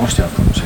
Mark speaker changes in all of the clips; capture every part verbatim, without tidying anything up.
Speaker 1: ja,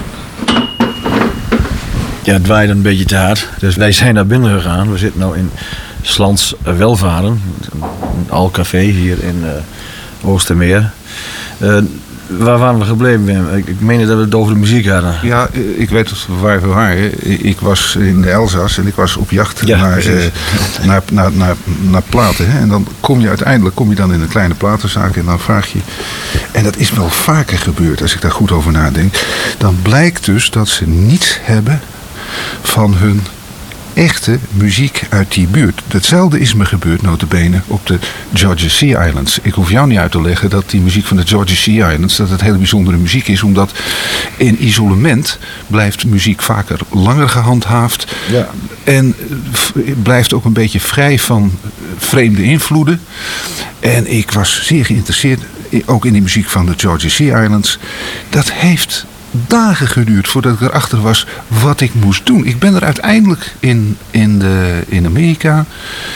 Speaker 1: ja, het waaide een beetje te hard. Dus wij zijn naar binnen gegaan. We zitten nu in Slans Welvaren. Een al café hier in uh, Oostermeer. Uh, waar waren we gebleven, Wim? Ik, ik meen dat we het over de muziek hadden.
Speaker 2: Ja, ik weet waar we waren. Ik was in de Elzas en ik was op jacht ja, naar, uh, naar, naar, naar, naar platen. Hè? En dan kom je uiteindelijk kom je dan in een kleine platenzaak en dan vraag je... En dat is wel vaker gebeurd, als ik daar goed over nadenk. Dan blijkt dus dat ze niets hebben van hun echte muziek uit die buurt. Hetzelfde is me gebeurd, nota bene, op de Georges Sea Islands. Ik hoef jou niet uit te leggen dat die muziek van de Georges Sea Islands, dat het hele bijzondere muziek is, omdat in isolement blijft muziek vaker langer gehandhaafd. Ja. En blijft ook een beetje vrij van vreemde invloeden. En ik was zeer geïnteresseerd, ook in die muziek van de Georges Sea Islands. Dat heeft dagen geduurd voordat ik erachter was wat ik moest doen. Ik ben er uiteindelijk in, in, de, in Amerika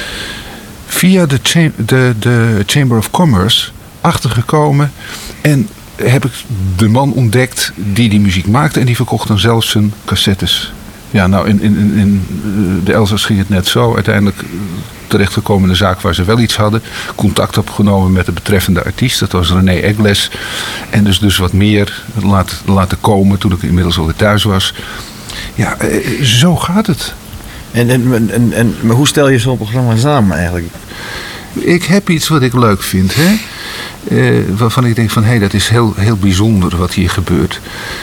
Speaker 2: via de, cham- de, de Chamber of Commerce achtergekomen en heb ik de man ontdekt die die muziek maakte en die verkocht dan zelfs zijn cassettes. Ja, nou in, in, in de Elzas ging het net zo. Uiteindelijk terechtgekomen in een zaak waar ze wel iets hadden. Contact opgenomen met de betreffende artiest. Dat was René Egles. En dus, dus wat meer laten, laten komen toen ik inmiddels alweer thuis was. Ja, zo gaat het.
Speaker 1: En, en, en, en maar hoe stel je zo'n programma samen eigenlijk?
Speaker 2: Ik heb iets wat ik leuk vind. Hè? Uh, waarvan ik denk van, hé, hey, dat is heel, heel bijzonder wat hier gebeurt.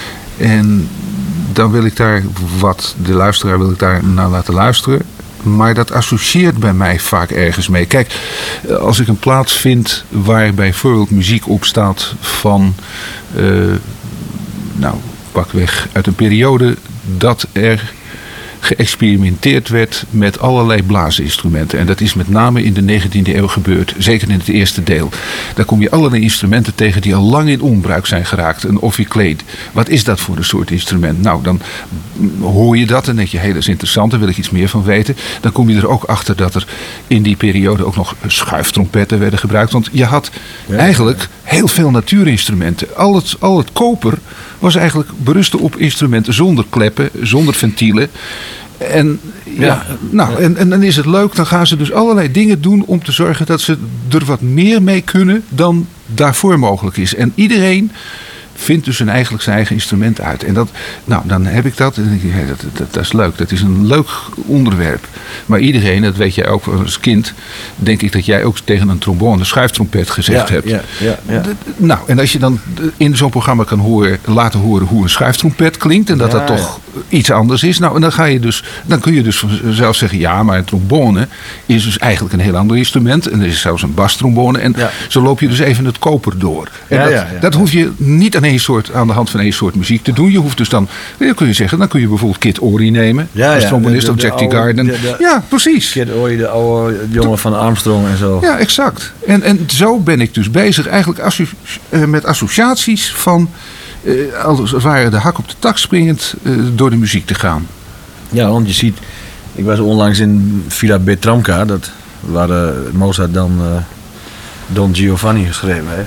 Speaker 2: En dan wil ik daar wat, de luisteraar wil ik daar naar laten luisteren. Maar dat associeert bij mij vaak ergens mee. Kijk, als ik een plaats vind waar bijvoorbeeld muziek op staat van, uh, nou, pakweg uit een periode dat er geëxperimenteerd werd met allerlei blaasinstrumenten. En dat is met name in de negentiende eeuw gebeurd. Zeker in het eerste deel. Daar kom je allerlei instrumenten tegen die al lang in onbruik zijn geraakt. Een ophicleid. Wat is dat voor een soort instrument? Nou, dan hoor je dat en denk je, hé, dat is interessant. Daar wil ik iets meer van weten. Dan kom je er ook achter dat er in die periode ook nog schuiftrompetten werden gebruikt. Want je had ja, eigenlijk heel veel natuurinstrumenten. Al het, al het koper was eigenlijk berusten op instrumenten zonder kleppen, zonder ventielen. En, ja, ja, nou, en, en dan is het leuk, dan gaan ze dus allerlei dingen doen om te zorgen dat ze er wat meer mee kunnen dan daarvoor mogelijk is. En iedereen vindt dus een eigenlijk zijn eigen instrument uit. En dat, nou, dan heb ik dat en dan denk ik, hey, dat, dat, dat is leuk. Dat is een leuk onderwerp. Maar iedereen, dat weet jij ook als kind, denk ik dat jij ook tegen een trombone, een schuiftrompet gezegd
Speaker 1: ja,
Speaker 2: hebt.
Speaker 1: Ja, ja, ja.
Speaker 2: Nou, en als je dan in zo'n programma kan horen, laten horen hoe een schuiftrompet klinkt en dat ja, dat toch ja. iets anders is. Nou, en dan ga je dus, dan kun je dus zelf zeggen, ja, maar een trombone is dus eigenlijk een heel ander instrument. En er is zelfs een bastrombone. En ja. zo loop je dus even het koper door. En ja, dat, ja, ja, dat hoef je niet aan één soort, aan de hand van één soort muziek te doen. Je hoeft dus dan, dan kun je zeggen, dan kun je bijvoorbeeld Kid Ory nemen. Ja, als ja, trombonist of Jack T. Garden. De, de, ja, precies.
Speaker 1: Kid Ory, de oude jongen van Armstrong en zo.
Speaker 2: Ja, exact. En, en zo ben ik dus bezig eigenlijk asso- uh, met associaties van, uh, als het ware de hak op de tak springend, uh, door de muziek te gaan.
Speaker 1: Ja, want je ziet, ik was onlangs in Villa Bertramka, dat waar uh, Mozart dan uh, Don Giovanni geschreven heeft.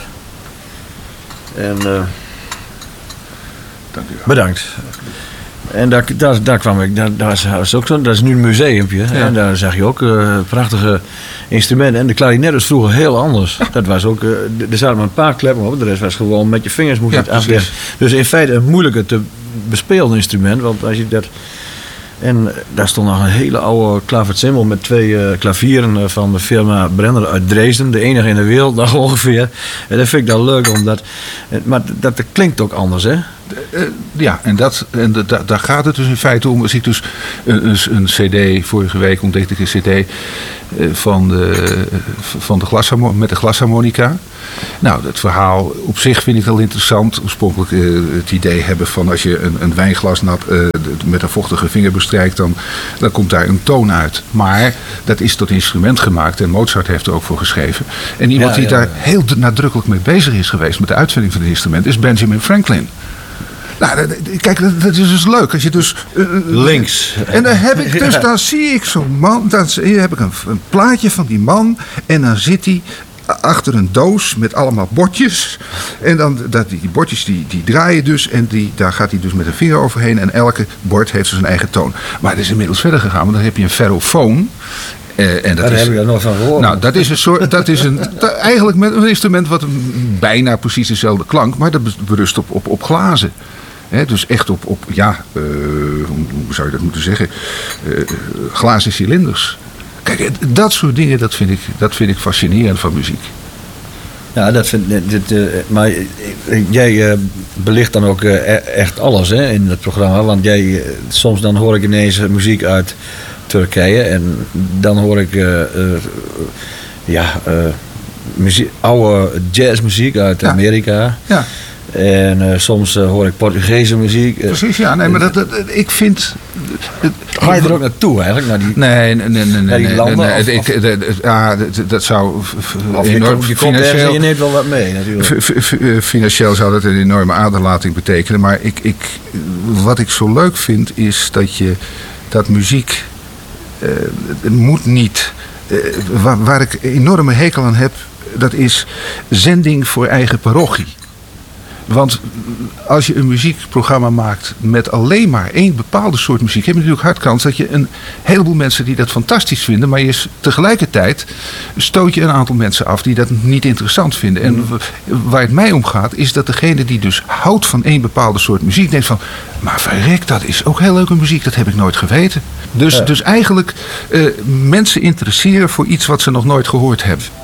Speaker 1: En uh,
Speaker 2: Dank u wel.
Speaker 1: Bedankt. En daar, daar, daar kwam ik, daar, daar was ook zo, dat is nu een museumpje. Ja. En daar zag je ook uh, prachtige instrumenten. En de klarinet was vroeger heel anders. Ja. Dat was ook, uh, er zaten maar een paar kleppen op, de rest was gewoon met je vingers moest je ja, het afleggen. Dus in feite een moeilijker te bespelen instrument, want als je dat. En daar stond nog een hele oude klaversymbol met twee uh, klavieren uh, van de firma Brenner uit Dresden. De enige in de wereld nog ongeveer. En dat vind ik dan leuk, omdat. Maar dat, dat klinkt ook anders, hè?
Speaker 2: Uh, ja, en, dat, en de, da, daar gaat het dus in feite om. Als ik dus een, een, een cd, vorige week ontdekte ik een cd uh, van de, van de glasharmo- met de glasharmonica. Nou, het verhaal op zich vind ik heel interessant. Oorspronkelijk uh, het idee hebben van als je een, een wijnglas nat uh, met een vochtige vinger bestrijkt, dan, dan komt daar een toon uit. Maar dat is tot instrument gemaakt en Mozart heeft er ook voor geschreven. En iemand ja, die ja, daar ja. heel nadrukkelijk mee bezig is geweest met de uitvinding van het instrument is Benjamin Franklin. Nou, kijk, dat is dus leuk. Als je dus uh,
Speaker 1: links.
Speaker 2: En dan heb ik dus, dan zie ik zo'n man, dan heb ik een, een plaatje van die man en dan zit hij achter een doos met allemaal bordjes. En dan, dat, die bordjes die, die draaien dus. En die, daar gaat hij dus met een vinger overheen. En elke bord heeft zijn eigen toon. Maar het is inmiddels verder gegaan. Want dan heb je een ferrofoon. Uh, en dat
Speaker 1: Daar
Speaker 2: is,
Speaker 1: heb ik er nog van gehoord.
Speaker 2: Nou, dat is een soort, dat is een, dat, eigenlijk met een instrument wat een, bijna precies dezelfde klank, maar dat berust op, op, op glazen. He, dus echt op, op ja, uh, hoe, hoe zou je dat moeten zeggen, uh, glazen cilinders. Kijk, dat soort dingen, dat vind ik, dat vind ik fascinerend van muziek.
Speaker 1: Ja, dat vind dit, uh, maar jij uh, belicht dan ook uh, echt alles hè, in het programma, want jij, uh, soms dan hoor ik ineens muziek uit Turkije en dan hoor ik uh, uh, ja, uh, muziek, oude jazzmuziek uit
Speaker 2: ja.
Speaker 1: Amerika.
Speaker 2: Ja.
Speaker 1: En uh, soms uh, hoor ik Portugese muziek.
Speaker 2: Precies, ja. Nee, maar dat, dat, ik vind... Het,
Speaker 1: Ga je er ook naartoe eigenlijk? Naar die,
Speaker 2: nee, nee, nee. nee,
Speaker 1: naar die landen?
Speaker 2: nee, nee,
Speaker 1: of,
Speaker 2: ik, dat, ja, dat, dat zou...
Speaker 1: Of je,
Speaker 2: enorm,
Speaker 1: komt, je komt ergens en je neemt wel wat mee natuurlijk.
Speaker 2: F, f, financieel zou dat een enorme aderlating betekenen. Maar ik, ik, wat ik zo leuk vind is dat je... Dat muziek... Uh, het moet niet... Uh, waar, waar ik enorme hekel aan heb... Dat is zending voor eigen parochie. Want als je een muziekprogramma maakt met alleen maar één bepaalde soort muziek, heb je natuurlijk hard kans dat je een heleboel mensen die dat fantastisch vinden, maar je is, tegelijkertijd stoot je een aantal mensen af die dat niet interessant vinden. En waar het mij om gaat, is dat degene die dus houdt van één bepaalde soort muziek, denkt van, maar verrek, dat is ook heel leuke muziek, dat heb ik nooit geweten. Dus, ja. dus eigenlijk uh, mensen interesseren voor iets wat ze nog nooit gehoord hebben.